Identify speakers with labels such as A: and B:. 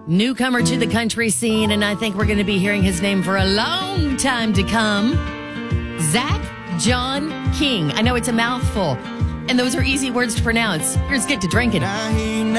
A: Newcomer to the country scene, and I think we're going to be hearing his name for a long time to come. Zach John King. I know it's a mouthful, and those are easy words to pronounce. Let's get to drinking.